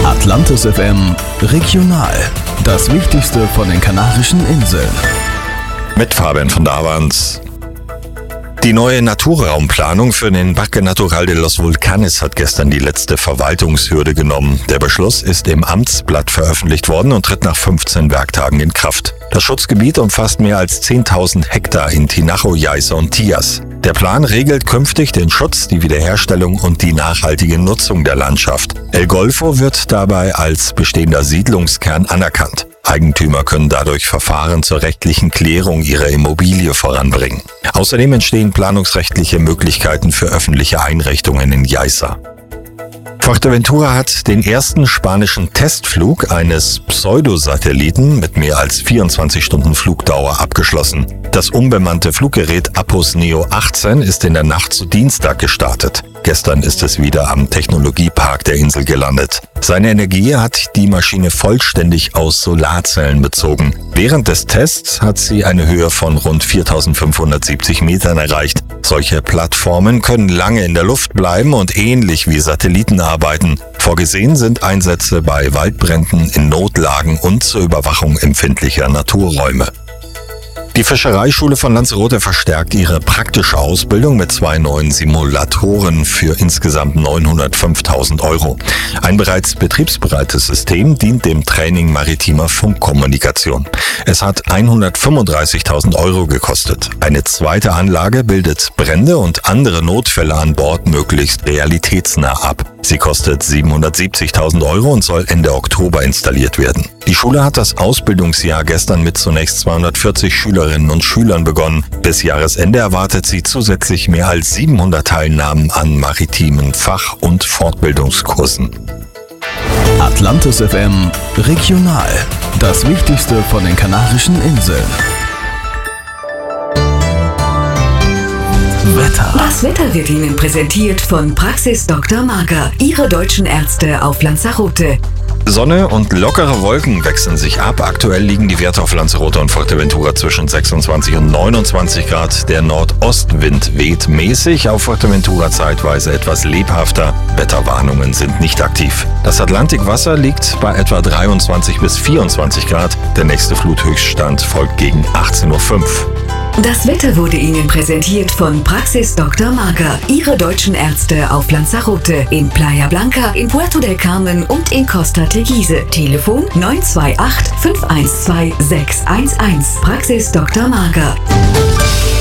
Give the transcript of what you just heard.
Atlantis FM Regional. Das Wichtigste von den Kanarischen Inseln. Mit Fabian von Davans. Die neue Naturraumplanung für den Parque Natural de los Volcanes hat gestern die letzte Verwaltungshürde genommen. Der Beschluss ist im Amtsblatt veröffentlicht worden und tritt nach 15 Werktagen in Kraft. Das Schutzgebiet umfasst mehr als 10.000 Hektar in Tinajo, Yaiza und Tias. Der Plan regelt künftig den Schutz, die Wiederherstellung und die nachhaltige Nutzung der Landschaft. El Golfo wird dabei als bestehender Siedlungskern anerkannt. Eigentümer können dadurch Verfahren zur rechtlichen Klärung ihrer Immobilie voranbringen. Außerdem entstehen planungsrechtliche Möglichkeiten für öffentliche Einrichtungen in Yaiza. Fuerteventura hat den ersten spanischen Testflug eines Pseudosatelliten mit mehr als 24 Stunden Flugdauer abgeschlossen. Das unbemannte Fluggerät Apus Neo 18 ist in der Nacht zu Dienstag gestartet. Gestern ist es wieder am Technologiepark der Insel gelandet. Seine Energie hat die Maschine vollständig aus Solarzellen bezogen. Während des Tests hat sie eine Höhe von rund 4.570 Metern erreicht. Solche Plattformen können lange in der Luft bleiben und ähnlich wie Satelliten arbeiten. Vorgesehen sind Einsätze bei Waldbränden, in Notlagen und zur Überwachung empfindlicher Naturräume. Die Fischereischule von Lanzarote verstärkt ihre praktische Ausbildung mit 2 neuen Simulatoren für insgesamt 905.000 €. Ein bereits betriebsbereites System dient dem Training maritimer Funkkommunikation. Es hat 135.000 € gekostet. Eine zweite Anlage bildet Brände und andere Notfälle an Bord möglichst realitätsnah ab. Sie kostet 770.000 € und soll Ende Oktober installiert werden. Die Schule hat das Ausbildungsjahr gestern mit zunächst 240 Schülerinnen und Schülern begonnen. Bis Jahresende erwartet sie zusätzlich mehr als 700 Teilnahmen an maritimen Fach- und Fortbildungskursen. Atlantis FM Regional. Das Wichtigste von den Kanarischen Inseln. Wetter. Das Wetter wird Ihnen präsentiert von Praxis Dr. Marker, Ihre deutschen Ärzte auf Lanzarote. Sonne und lockere Wolken wechseln sich ab. Aktuell liegen die Werte auf Lanzarote und Fuerteventura zwischen 26 und 29 Grad. Der Nordostwind weht mäßig, auf Fuerteventura zeitweise etwas lebhafter. Wetterwarnungen sind nicht aktiv. Das Atlantikwasser liegt bei etwa 23 bis 24 Grad. Der nächste Fluthöchststand folgt gegen 18:05 Uhr. Das Wetter wurde Ihnen präsentiert von Praxis Dr. Marker, Ihre deutschen Ärzte auf Lanzarote, in Playa Blanca, in Puerto del Carmen und in Costa Teguise. Telefon 928 512 611. Praxis Dr. Marker.